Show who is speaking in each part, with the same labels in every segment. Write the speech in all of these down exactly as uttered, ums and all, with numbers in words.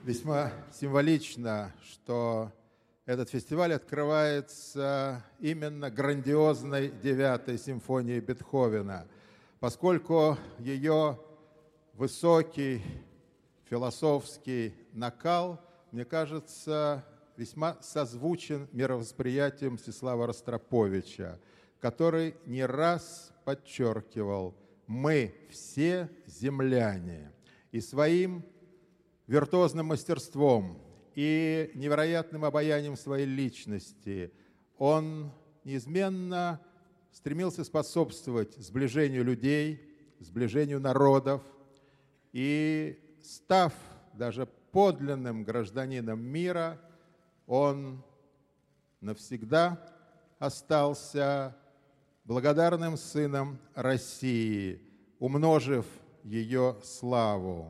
Speaker 1: Весьма символично, что этот фестиваль открывается именно грандиозной девятой симфонией Бетховена, поскольку ее высокий философский накал, мне кажется, весьма созвучен мировосприятием Мстислава Ростроповича, который не раз подчеркивал: мы все земляне. И своим виртуозным мастерством и невероятным обаянием своей личности он неизменно стремился способствовать сближению людей, сближению народов, и, став даже подлинным гражданином мира, он навсегда остался благодарным сыном России, умножив ее славу.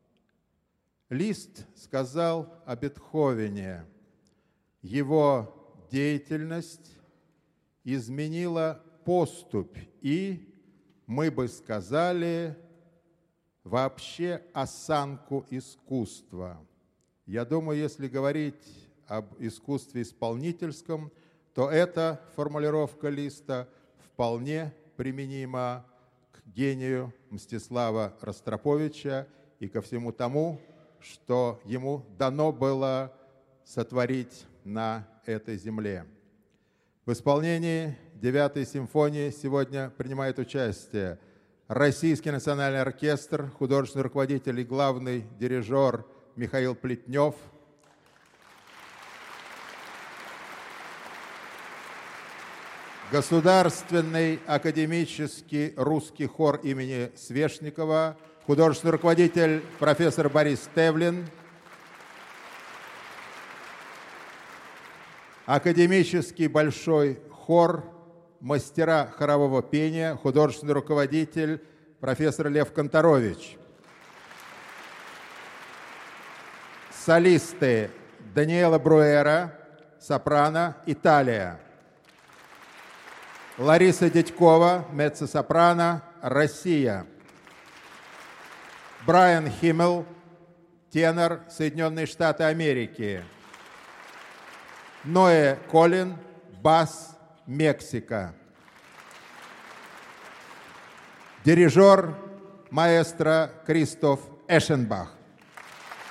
Speaker 1: Лист сказал о Бетховене: его деятельность изменила поступь и, мы бы сказали, вообще осанку искусства. Я думаю, если говорить об искусстве исполнительском, то эта формулировка Листа вполне применима к гению Мстислава Ростроповича и ко всему тому, что ему дано было сотворить на этой земле. В исполнении девятой симфонии сегодня принимает участие Российский национальный оркестр, художественный руководитель и главный дирижер Михаил Плетнев, Государственный академический русский хор имени Свешникова, художественный руководитель профессор Борис Тевлин, академический большой хор мастера хорового пения, художественный руководитель профессор Лев Конторович, солисты Даниэла Бруэра, сопрано, Италия, Лариса Дядькова, меццо-сопрано, Россия, Брайан Химмел, тенор, Соединенные Штаты Америки, Ноэ Колин, бас, Мексика, дирижер маэстро Кристоф Эшенбах.